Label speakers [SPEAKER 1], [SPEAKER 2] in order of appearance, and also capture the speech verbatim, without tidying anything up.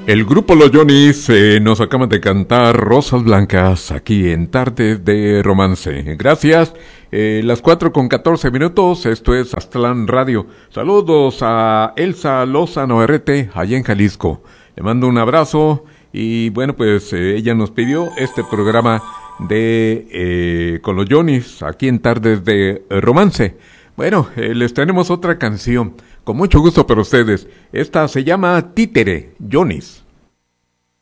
[SPEAKER 1] El grupo Los Johnny's eh, nos acaban de cantar Rosas Blancas aquí en Tardes de Romance. Gracias. Eh, las cuatro con catorce minutos, esto es Aztlán Radio. Saludos a Elsa Lozano R T, allá en Jalisco. Le mando un abrazo y bueno, pues eh, ella nos pidió este programa de eh, con Los Johnny's aquí en Tardes de Romance. Bueno, eh, les tenemos otra canción, con mucho gusto para ustedes. Esta se llama Títere, Johnny's.